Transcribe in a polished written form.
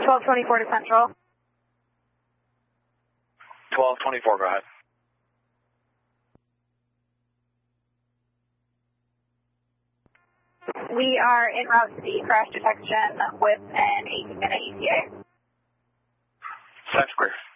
1224 to Central. 1224, go ahead. We are en route to the crash detection with an 18-minute ETA. Sounds clear.